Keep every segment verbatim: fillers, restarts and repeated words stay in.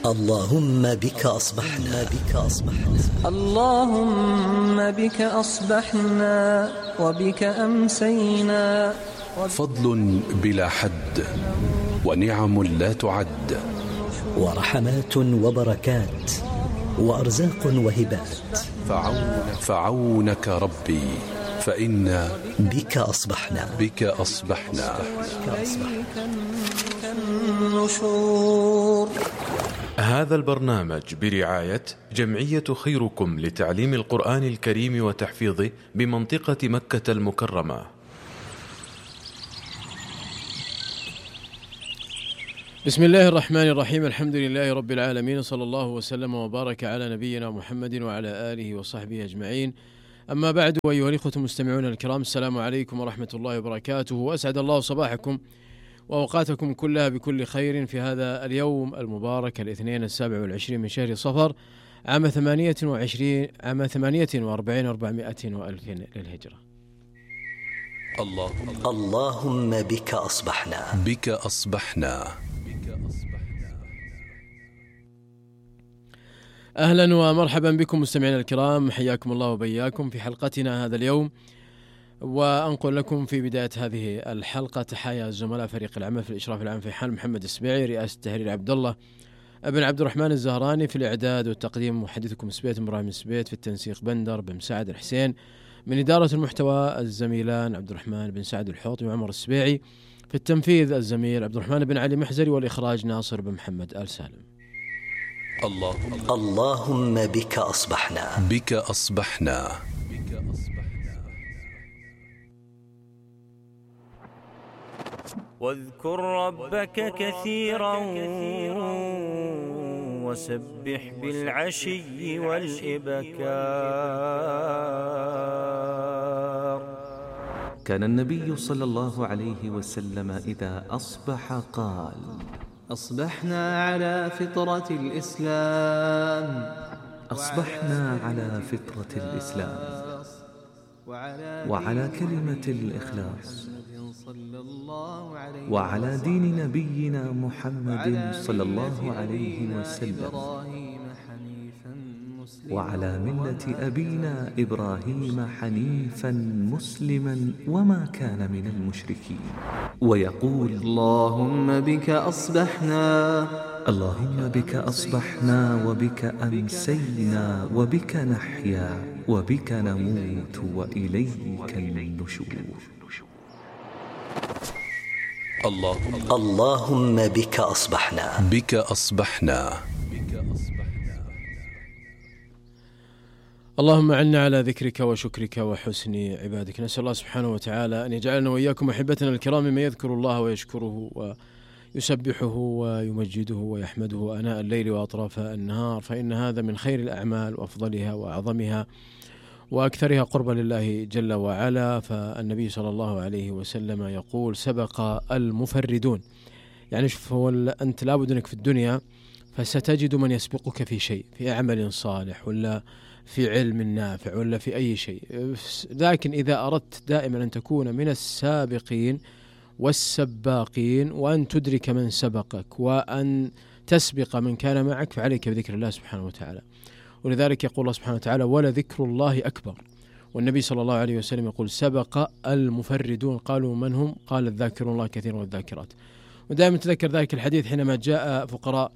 اللهم بك أصبحنا بك أصبحنا اللهم بك أصبحنا وبك أمسينا. فضل بلا حد ونعم لا تعد ورحمات وبركات وأرزاق وهبات فعون فعونك ربي فإنا بك أصبحنا بك أصبحنا النشور. هذا البرنامج برعاية جمعية خيركم لتعليم القرآن الكريم وتحفيظه بمنطقة مكة المكرمة. بسم الله الرحمن الرحيم. الحمد لله رب العالمين، صلى الله وسلم وبارك على نبينا محمد وعلى آله وصحبه أجمعين. أما بعد، أيها الإخوة المستمعون الكرام، السلام عليكم ورحمة الله وبركاته، وأسعد الله صباحكم وأوقاتكم كلها بكل خير في هذا اليوم المبارك، الاثنين السابع والعشرين من شهر صفر عام ثمانية وعشرين عام ثمانية وأربعين وأربعمائة وألف للهجرة. اللهم اللهم بك أصبحنا بك أصبحنا أهلا ومرحبا بكم مستمعينا الكرام، حياكم الله وبياكم في حلقتنا هذا اليوم. وأنقل لكم في بداية هذه الحلقة تحايا زملاء فريق العمل في الإشراف العام في حال محمد السبيعي، رئاسة التحرير عبد الله ابن عبد الرحمن الزهراني، في الإعداد والتقديم محدثكم سبيت إبراهيم سبيت، في التنسيق بندر بن سعد الحسين، من إدارة المحتوى الزميلان عبد الرحمن بن سعد الحوطي وعمر السبيعي، في التنفيذ الزميل عبد الرحمن بن علي محزري، والإخراج ناصر بن محمد آل سالم. اللهم اللهم بك أصبحنا بك أصبحنا واذكر ربك كثيرا وسبح بالعشي والإبكار. كان النبي صلى الله عليه وسلم إذا أصبح قال: أصبحنا على فطرة الإسلام أصبحنا على فطرة الإسلام وعلى كلمة الإخلاص وعلى دين نبينا محمد صلى الله عليه وسلم وعلى ملة أبينا إبراهيم حنيفا مسلما وما كان من المشركين. ويقول: اللهم بك أصبحنا اللهم بك أصبحنا وبك أمسينا وبك نحيا وبك نموت وإليك النشور. اللهم اللهم بك أصبحنا بك أصبحنا اللهم عنا على ذكرك وشكرك وحسن عبادك. نسأل الله سبحانه وتعالى أن يجعلنا وإياكم أحبتنا الكرام ممن يذكر الله ويشكره ويسبحه ويمجده ويحمده آناء الليل وأطراف النهار، فإن هذا من خير الأعمال وأفضلها وأعظمها وأكثرها قربا لله جل وعلا. فالنبي صلى الله عليه وسلم يقول: سبق المفردون. يعني شوف، هو أنت لابد أنك في الدنيا فستجد من يسبقك في شيء، في عمل صالح ولا في علم نافع ولا في أي شيء. لكن إذا أردت دائما أن تكون من السابقين والسباقين وأن تدرك من سبقك وأن تسبق من كان معك، فعليك بذكر الله سبحانه وتعالى. ولذلك يقول الله سبحانه وتعالى: ولذكر الله أكبر. والنبي صلى الله عليه وسلم يقول: سبق المفردون. قالوا: من هم؟ قال: الذاكرون الله كثيرا والذاكرات. ودائما تذكر ذلك الحديث حينما جاء فقراء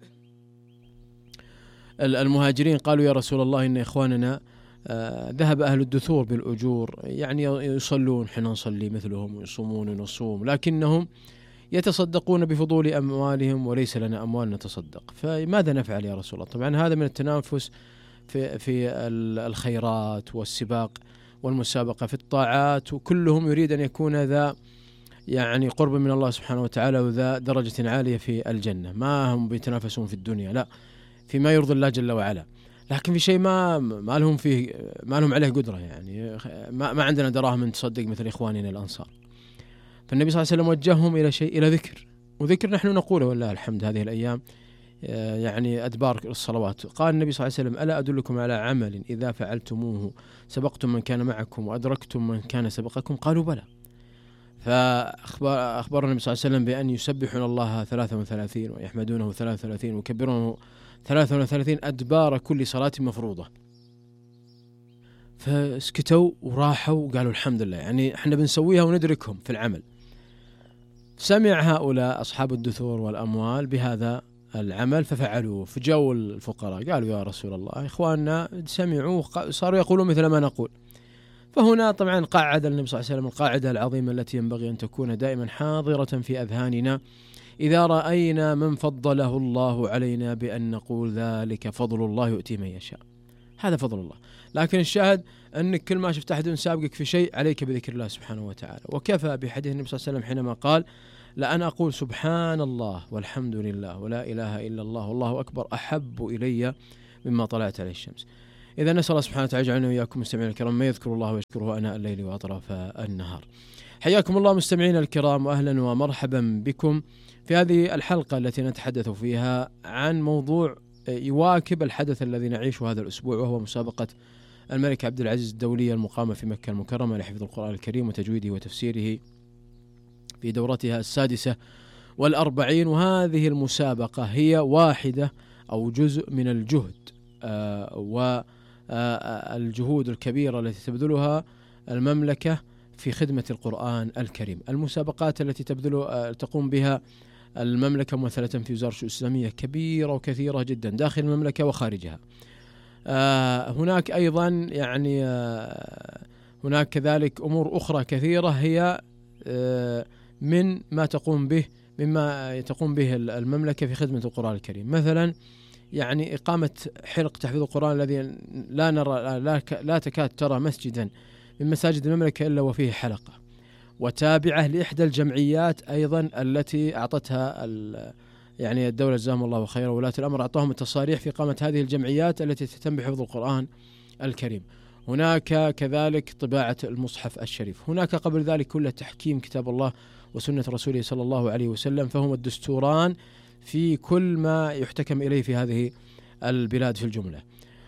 المهاجرين قالوا: يا رسول الله، إن إخواننا آه ذهب أهل الدثور بالأجور، يعني يصلون حين نصلي مثلهم ويصومون ونصوم، لكنهم يتصدقون بفضول أموالهم وليس لنا أموال نتصدق، فماذا نفعل يا رسول الله؟ طبعا هذا من التنافس في, في الخيرات والسباق والمسابقة في الطاعات، وكلهم يريد أن يكون ذا يعني قرب من الله سبحانه وتعالى وذا درجة عالية في الجنة. ما هم بيتنافسون في الدنيا، لا، فيما يرضي الله جل وعلا، لكن في شيء ما ما لهم فيه ما لهم عليه قدرة. يعني ما, ما عندنا دراهم نتصدق مثل إخواننا الأنصار. فالنبي صلى الله عليه وسلم وجههم إلى شيء، إلى ذكر، وذكر نحن نقوله والله الحمد هذه الأيام، يعني أدبار الصلوات. قال النبي صلى الله عليه وسلم: ألا أدلكم على عمل إذا فعلتموه سبقتم من كان معكم وأدركتم من كان سبقكم؟ قالوا: بلى. فأخبر النبي صلى الله عليه وسلم بأن يسبحون الله ثلاثة وثلاثين ويحمدونه ثلاثة وثلاثين ويكبرونه ثلاثة وثلاثين أدبار كل صلاة مفروضة. فسكتوا وراحوا وقالوا الحمد لله، يعني احنا بنسويها وندركهم في العمل. سمع هؤلاء أصحاب الدثور والأموال بهذا العمل ففعلوه، فجاءوا الفقراء قالوا يا رسول الله إخواننا سمعوا صاروا يقولون مثل ما نقول. فهنا طبعا قاعد النبي صلى الله عليه وسلم القاعدة العظيمة التي ينبغي أن تكون دائما حاضرة في أذهاننا إذا رأينا من فضله الله علينا بأن نقول ذلك فضل الله يؤتي من يشاء، هذا فضل الله. لكن الشاهد أنك كل ما شفت أحد سابقك في شيء عليك بذكر الله سبحانه وتعالى. وكفى بحديث النبي صلى الله عليه وسلم حينما قال لأن أقول سبحان الله والحمد لله ولا إله إلا الله والله أكبر أحب إلي مما طلعت عليه الشمس. إذا نسأل الله سبحانه وتعالى يجعلنا وإياكم مستمعين الكرام ما يذكر الله ويشكره آناء الليل وأطراف النهار. حياكم الله مستمعين الكرام وأهلا ومرحبا بكم في هذه الحلقة التي نتحدث فيها عن موضوع يواكب الحدث الذي نعيشه هذا الأسبوع، وهو مسابقة الملك عبد العزيز الدولية المقامة في مكة المكرمة لحفظ القرآن الكريم وتجويده وتفسيره في دورتها السادسة والأربعين. وهذه المسابقة هي واحدة أو جزء من الجهد آه والجهود الكبيرة التي تبذلها المملكة في خدمة القرآن الكريم. المسابقات التي تبذل تقوم بها المملكة ممثلة في وزارة الشؤون الإسلامية كبيرة وكثيرة جدا داخل المملكة وخارجها. آه هناك أيضا يعني آه هناك كذلك أمور أخرى كثيرة هي آه من ما تقوم به مما تقوم به المملكة في خدمة القرآن الكريم. مثلا يعني إقامة حلق تحفيظ القرآن الذي لا نرى لا, لا تكاد ترى مسجدا من مساجد المملكة إلا وفيه حلقة، وتابعة لإحدى الجمعيات أيضا التي أعطتها يعني الدولة جزاهم الله خيرا ولاة الأمر أعطاهم التصاريح في إقامة هذه الجمعيات التي تهتم بحفظ القرآن الكريم. هناك كذلك طباعة المصحف الشريف، هناك قبل ذلك كل تحكيم كتاب الله وسنة رسوله صلى الله عليه وسلم، فهما الدستوران في كل ما يحتكم إليه في هذه البلاد في الجملة.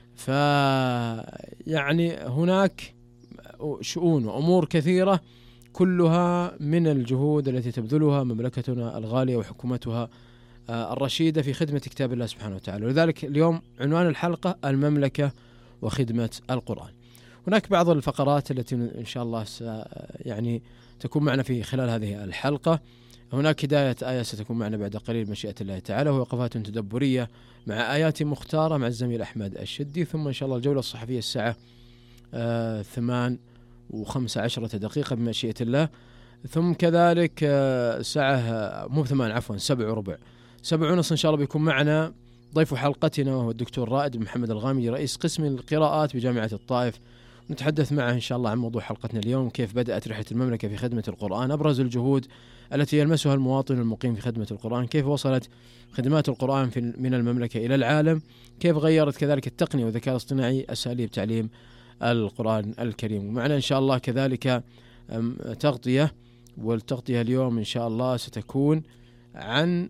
فيعني هناك شؤون وأمور كثيرة كلها من الجهود التي تبذلها مملكتنا الغالية وحكومتها الرشيدة في خدمة كتاب الله سبحانه وتعالى. ولذلك اليوم عنوان الحلقة المملكة وخدمة القرآن. هناك بعض الفقرات التي إن شاء الله يعني تكون معنا في خلال هذه الحلقة. هناك هداية آية ستكون معنا بعد قليل مشيئة الله تعالى، ووقفات تدبرية مع آيات مختارة مع الزميل أحمد الشدي، ثم إن شاء الله الجولة الصحفية الساعة آه ثمان وخمسة عشرة دقيقة بمشيئة الله، ثم كذلك آه ساعة مو ثمان عفوا سبع وربع سبع ونص إن شاء الله بيكون معنا ضيف حلقتنا وهو الدكتور رائد محمد الغامدي رئيس قسم القراءات بجامعة الطائف. نتحدث معه إن شاء الله عن موضوع حلقتنا اليوم، كيف بدأت رحلة المملكة في خدمة القرآن، أبرز الجهود التي يلمسها المواطن المقيم في خدمة القرآن، كيف وصلت خدمات القرآن في من المملكة إلى العالم، كيف غيرت كذلك التقنية والذكاء الاصطناعي أساليب تعليم القرآن الكريم. ومعنا إن شاء الله كذلك تغطية، والتغطية اليوم إن شاء الله ستكون عن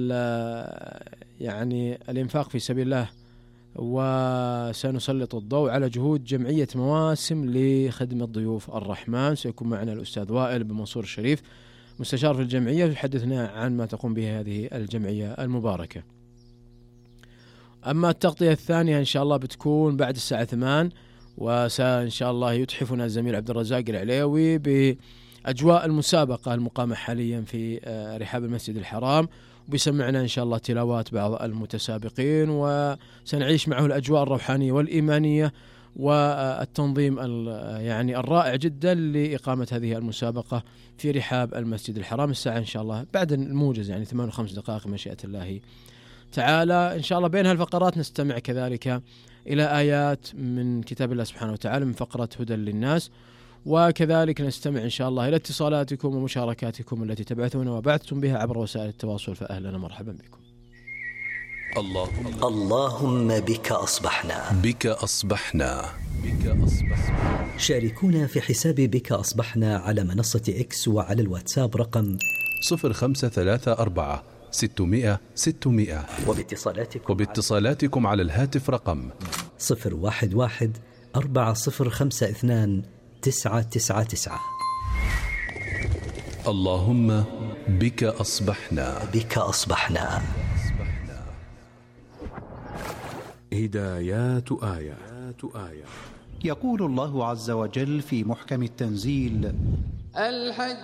يعني الإنفاق في سبيل الله، وسنسلط الضوء على جهود جمعية مواسم لخدمة ضيوف الرحمن. سيكون معنا الأستاذ وائل بن منصور الشريف مستشار في الجمعية يحدثنا عن ما تقوم به هذه الجمعية المباركة. أما التغطية الثانية إن شاء الله بتكون بعد الساعة ثمان، وسإن شاء الله يتحفنا الزميل عبد الرزاق العليوي بأجواء المسابقة المقامة حاليا في رحاب المسجد الحرام، وبيسمعنا إن شاء الله تلاوات بعض المتسابقين، وسنعيش معه الأجواء الروحانية والإيمانية والتنظيم يعني الرائع جدا لإقامة هذه المسابقة في رحاب المسجد الحرام الساعة إن شاء الله بعد الموجز يعني ثمان وخمس دقائق مشيئة الله تعالى. إن شاء الله بين هالفقرات نستمع كذلك إلى آيات من كتاب الله سبحانه وتعالى من فقرة هدى للناس، وكذلك نستمع إن شاء الله إلى اتصالاتكم ومشاركاتكم التي تبعثون وبعثتم بها عبر وسائل التواصل، فأهلا مرحبا بكم. اللهم اللهم بك أصبحنا بك أصبحنا بك أصبحنا. شاركونا في حساب بك أصبحنا على منصة إكس وعلى الواتساب رقم صفر خمسة ثلاثة أربعة ستمائة ستمائة، وباتصالاتكم, وباتصالاتكم على الهاتف رقم صفر واحد واحد أربعة صفر خمسة اثنان تسعة تسعة تسعة. اللهم بك أصبحنا بك أصبحنا. هدايات آيات آيات. يقول الله عز وجل في محكم التنزيل: الحج